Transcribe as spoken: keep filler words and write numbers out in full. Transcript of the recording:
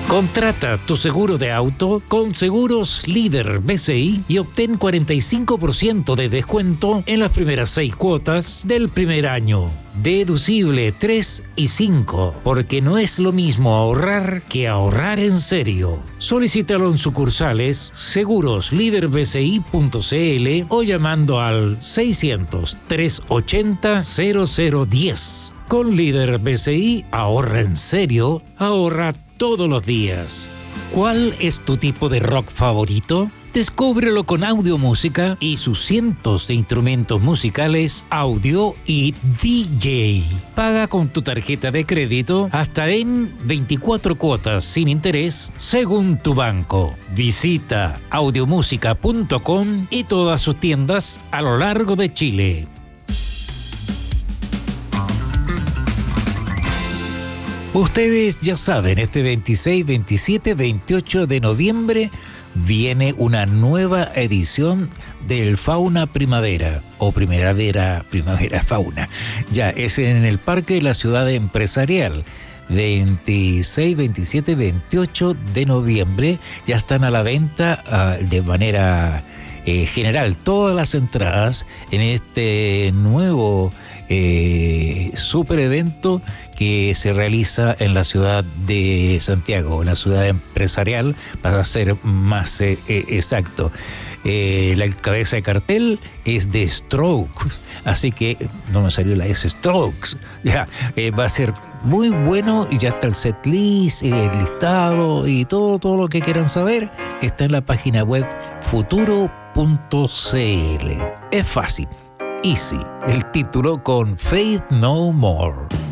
Contrata tu seguro de auto con Seguros Líder B C I y obtén cuarenta y cinco por ciento de descuento en las primeras seis cuotas del primer año. Deducible tres y cinco, porque no es lo mismo ahorrar que ahorrar en serio. Solicítalo en sucursales seguros líder b c i punto c l o llamando al seiscientos, trescientos ochenta, cero cero diez. Con Líder B C I, ahorra en serio, ahorra todos los días. ¿Cuál es tu tipo de rock favorito? Descúbrelo con Audiomúsica y sus cientos de instrumentos musicales, audio y D J. Paga con tu tarjeta de crédito hasta en veinticuatro cuotas sin interés según tu banco. Visita audiomúsica punto com y todas sus tiendas a lo largo de Chile. Ustedes ya saben, este veintiséis, veintisiete, veintiocho de noviembre viene una nueva edición del Fauna Primavera o Primavera, Primavera Fauna. Ya es en el Parque de la Ciudad Empresarial. veintiséis, veintisiete, veintiocho de noviembre ya están a la venta uh, de manera eh, general todas las entradas en este nuevo eh, super evento que se realiza en la ciudad de Santiago, en la ciudad empresarial, para ser más eh, exacto. Eh, la cabeza de cartel es de Strokes, así que no me salió la S, Strokes. Ya, eh, va a ser muy bueno y ya está el set list, el listado y todo, todo lo que quieran saber está en la página web futuro punto c l. Es fácil, easy, el título con Faith No More.